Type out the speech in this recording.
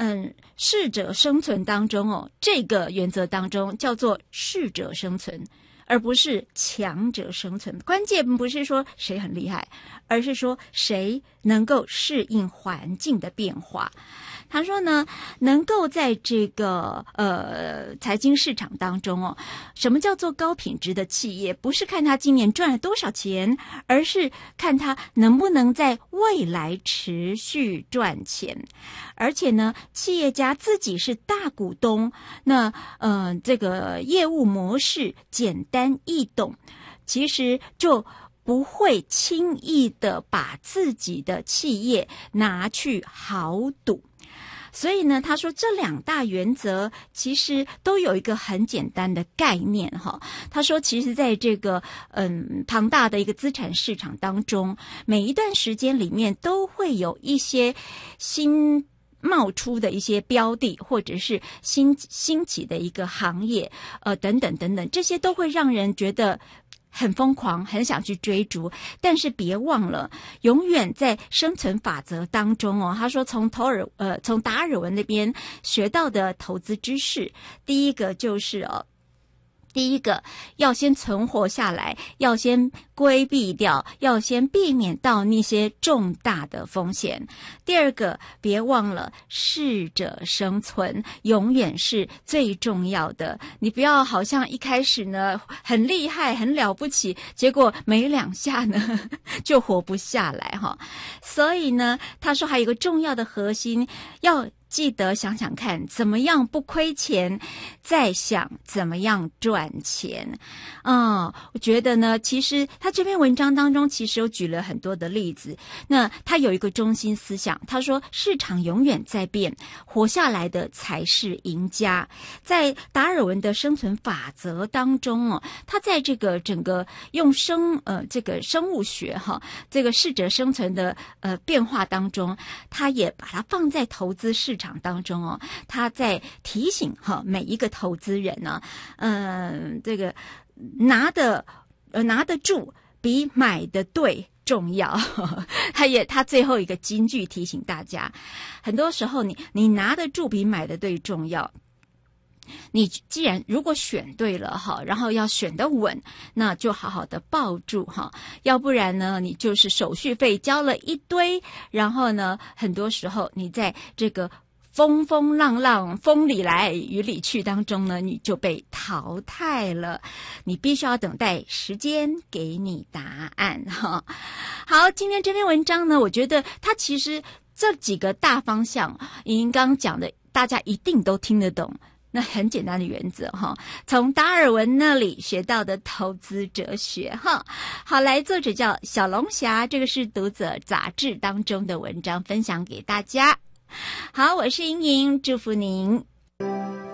适者生存当中这个原则当中叫做适者生存，而不是强者生存。关键不是说谁很厉害，而是说谁能够适应环境的变化。他说呢，能够在这个财经市场当中什么叫做高品质的企业？不是看他今年赚了多少钱，而是看他能不能在未来持续赚钱。而且呢，企业家自己是大股东，那这个业务模式简单易懂，其实就不会轻易的把自己的企业拿去豪赌。所以呢，他说这两大原则其实都有一个很简单的概念哈。他说其实在这个庞大的一个资产市场当中，每一段时间里面都会有一些新冒出的一些标的，或者是兴起的一个行业等等等等，这些都会让人觉得很疯狂，很想去追逐。但是别忘了，永远在生存法则当中他说从达尔文那边学到的投资知识，第一个就是第一个要先存活下来，要先规避掉，要先避免到那些重大的风险。第二个，别忘了适者生存永远是最重要的。你不要好像一开始呢很厉害很了不起，结果没两下呢就活不下来哈。所以呢，他说还有一个重要的核心，要记得想想看怎么样不亏钱，再想怎么样赚钱。我觉得呢，其实他这篇文章当中其实有举了很多的例子。那他有一个中心思想，他说市场永远在变，活下来的才是赢家。在达尔文的生存法则当中他在这个整个用这个生物学这个适者生存的变化当中，他也把它放在投资市场当中他在提醒每一个投资人呢这个拿得住比买得对重要。他最后一个金句提醒大家，很多时候你拿得住比买得对重要。你既然如果选对了然后要选得稳，那就好好的抱住要不然呢，你就是手续费交了一堆，然后呢，很多时候你在这个风风浪浪风里来雨里去当中呢，你就被淘汰了。你必须要等待时间给你答案好，今天这篇文章呢，我觉得它其实这几个大方向您刚刚讲的大家一定都听得懂，那很简单的原则从达尔文那里学到的投资哲学好，来，作者叫小龙霞，这个是读者杂志当中的文章，分享给大家。好，我是莹莹，祝福您。